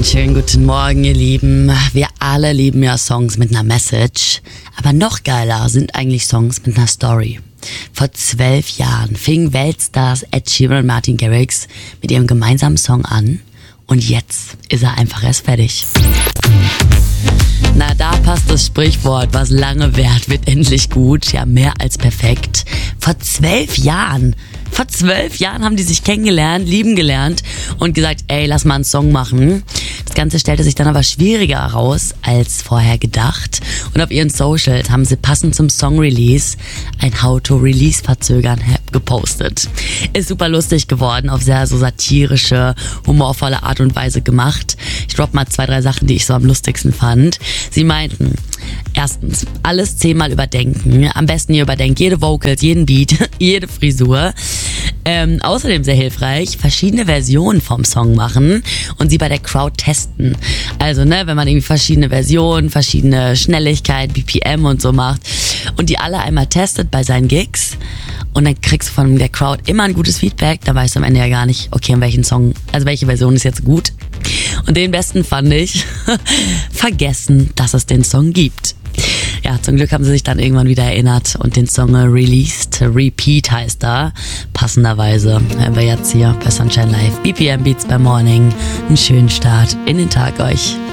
Schönen guten Morgen, ihr Lieben. Wir alle lieben ja Songs mit einer Message. Aber noch geiler sind eigentlich Songs mit einer Story. Vor 12 Jahren fingen Weltstars Ed Sheeran und Martin Garrix mit ihrem gemeinsamen Song an. Und jetzt ist er einfach erst fertig. Na, da passt das Sprichwort, was lange währt, wird endlich gut. Ja, mehr als perfekt. Vor 12 Jahren haben die sich kennengelernt, lieben gelernt und gesagt, ey, lass mal einen Song machen. Das Ganze stellte sich dann aber schwieriger heraus als vorher gedacht. Und auf ihren Socials haben sie passend zum Song-Release ein How-to-Release-Verzögern gepostet. Ist super lustig geworden, auf sehr so satirische, humorvolle Art und Weise gemacht. Ich droppe mal 2, 3 Sachen, die ich so am lustigsten fand. Sie meinten, erstens, alles 10-mal überdenken. Am besten ihr überdenkt jede Vocals, jeden Beat, jede Frisur. Außerdem sehr hilfreich, verschiedene Versionen vom Song machen und sie bei der Crowd testen. Also, wenn man irgendwie verschiedene Versionen, verschiedene Schnelligkeit, BPM und so macht und die alle einmal testet bei seinen Gigs und dann kriegst du von der Crowd immer ein gutes Feedback, da weißt du am Ende ja gar nicht, okay, in welchen Song, also welche Version ist jetzt gut. Und den besten fand ich, vergessen, dass es den Song gibt. Ja, zum Glück haben sie sich dann irgendwann wieder erinnert und den Song released. Repeat heißt da. Passenderweise hören wir jetzt hier bei Sunshine Live. BPM Beats by Morning. Einen schönen Start in den Tag euch.